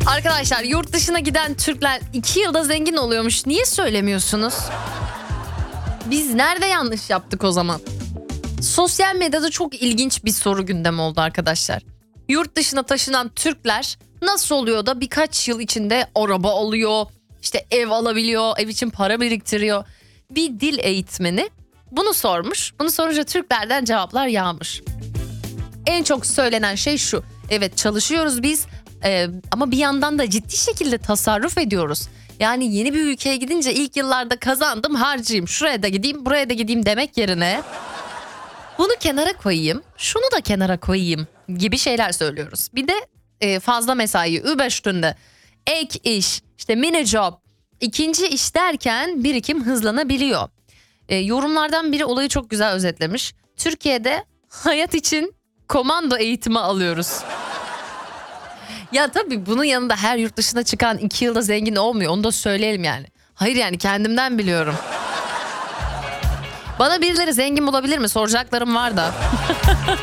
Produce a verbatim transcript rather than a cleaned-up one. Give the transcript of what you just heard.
Arkadaşlar yurt dışına giden Türkler iki yılda zengin oluyormuş. Niye söylemiyorsunuz? Biz nerede yanlış yaptık o zaman? Sosyal medyada çok ilginç bir soru gündem oldu arkadaşlar. Yurt dışına taşınan Türkler nasıl oluyor da birkaç yıl içinde araba alıyor, işte ev alabiliyor, ev için para biriktiriyor. Bir dil eğitmeni bunu sormuş. Bunu sorunca Türklerden cevaplar yağmış. En çok söylenen şey şu. Evet, çalışıyoruz biz e, ama bir yandan da ciddi şekilde tasarruf ediyoruz. Yani yeni bir ülkeye gidince ilk yıllarda kazandım harcayayım, şuraya da gideyim buraya da gideyim demek yerine bunu kenara koyayım, şunu da kenara koyayım gibi şeyler söylüyoruz. Bir de e, fazla mesai, Überstunde, ek iş, işte mini job, ikinci iş derken birikim hızlanabiliyor. E, yorumlardan biri olayı çok güzel özetlemiş. Türkiye'de hayat için komando eğitimi alıyoruz. Ya tabii bunun yanında her yurt dışına çıkan iki yılda zengin olmuyor. Onu da söyleyelim yani. Hayır yani kendimden biliyorum. Bana birileri zengin bulabilir mi? Soracaklarım var da.